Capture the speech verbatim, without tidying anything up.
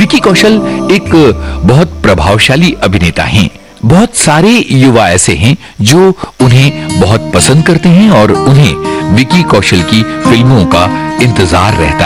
विकी कौशल एक बहुत प्रभावशाली अभिनेता हैं। बहुत सारे युवा ऐसे हैं जो उन्हें बहुत पसंद करते हैं और उन्हें विकी कौशल की फिल्मों का इंतजार रहता